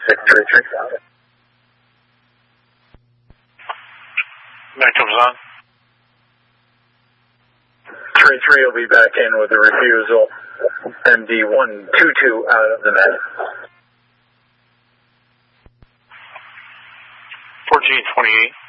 633. That comes on. 33 will be back in with a refusal. MD122 out of the net. 1428.